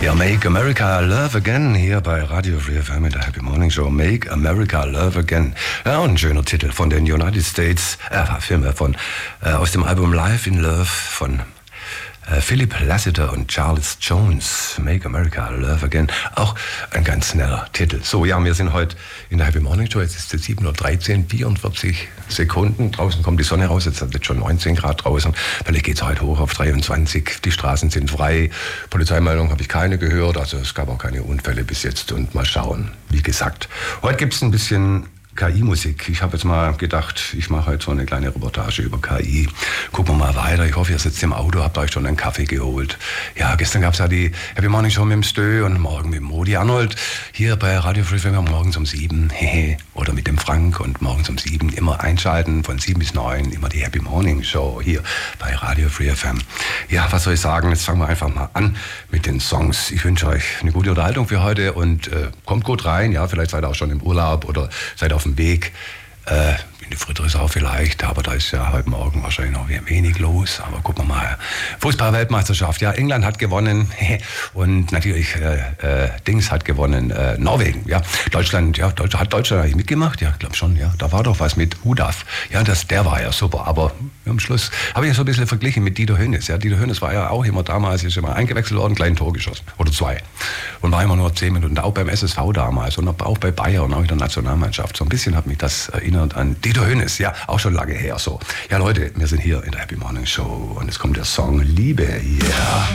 Ja, Make America Love Again hier bei Radio Free FM in der Happy Morning Show. Make America Love Again. Ja, und ein schöner Titel von den United States, Filme aus dem Album Live in Love von Philip Lassiter und Charles Jones. Make America Love Again. Auch ein ganz netter Titel. So, ja, wir sind heute in der Happy Morning Show. Jetzt ist es 7:13 Uhr, 44 Sekunden. Draußen kommt die Sonne raus. Jetzt hat es schon 19 Grad draußen. Vielleicht geht es heute hoch auf 23. Die Straßen sind frei. Polizeimeldung habe ich keine gehört. Also es gab auch keine Unfälle bis jetzt. Und mal schauen. Wie gesagt, heute gibt es ein bisschen KI-Musik. Ich habe jetzt mal gedacht, ich mache heute so eine kleine Reportage über KI. Gucken wir mal weiter. Ich hoffe, ihr sitzt im Auto, habt euch schon einen Kaffee geholt. Ja, gestern gab es ja die Happy Morning Show mit dem Stö und morgen mit dem Modi Arnold. Hier bei Radio Free FM morgens um 7. Oder mit dem Frank und morgens um 7 immer einschalten von 7 bis 9. Immer die Happy Morning Show hier bei Radio Free FM. Ja, was soll ich sagen? Jetzt fangen wir einfach mal an mit den Songs. Ich wünsche euch eine gute Unterhaltung für heute und kommt gut rein. Ja, vielleicht seid ihr auch schon im Urlaub oder seid auf dem Weg in die Friedrichsau vielleicht, aber da ist ja heute Morgen wahrscheinlich noch wenig los, aber gucken wir mal. Fußball-Weltmeisterschaft, ja, England hat gewonnen und natürlich Dings hat gewonnen, Norwegen, ja, Deutschland hat Deutschland eigentlich mitgemacht, ja, ich glaube schon, ja, da war doch was mit Hudaf, ja, der war ja super, aber am Schluss habe ich so ein bisschen verglichen mit Dieter Hönes, ja, Dieter Hönes war ja auch immer damals, ist immer eingewechselt worden, klein Tor geschossen, oder 2 und war immer nur 10 Minuten, auch beim SSV damals und auch bei Bayern, auch in der Nationalmannschaft, so ein bisschen hat mich das erinnert an Dieter Hönes, ja, auch schon lange her so. Ja Leute, wir sind hier in der Happy Morning Show und es kommt der Song Liebe, yeah.